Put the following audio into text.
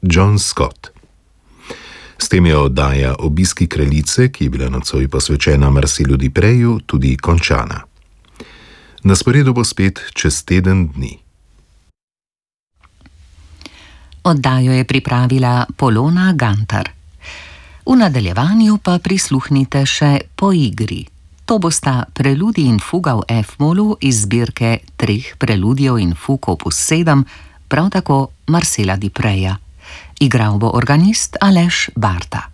John Scott. S tem je oddaja Obiski kraljice, ki je bila nocoj posvečena Marcelu Dupreju, tudi končana. Na sporedu bo spet čez teden dni. Oddajo je pripravila Polona Gantar. V nadaljevanju pa prisluhnite še Po igri. To bosta preludij in fuga v F-molu iz zbirke 3 preludijev in fug opus 7, prav tako Marcela Dupreja. Igral bo organist Aleš Barta.